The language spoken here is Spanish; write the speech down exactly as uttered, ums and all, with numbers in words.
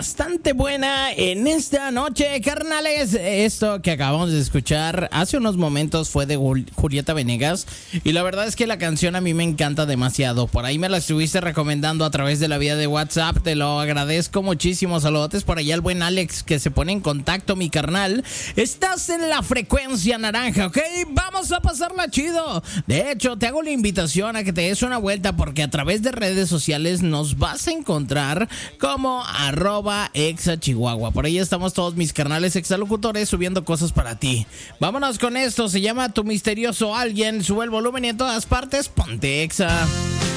Bastante buena en esta noche, carnales. Esto que acabamos de escuchar hace unos momentos fue de Julieta Venegas y la verdad es que la canción a mí me encanta demasiado. Por ahí me la estuviste recomendando a través de la vía de WhatsApp, te lo agradezco muchísimo. Saludotes por allá al buen Alex que se pone en contacto, mi carnal. Estás en la frecuencia naranja, ¿ok? Vamos a pasarla chido. De hecho, te hago la invitación a que te des una vuelta porque a través de redes sociales nos vas a encontrar como arroba Exa Chihuahua. Por ahí estamos todos mis carnales exalocutores subiendo cosas para ti. Vámonos con esto, se llama Tu Misterioso Alguien. Sube el volumen y en todas partes ponte Exa.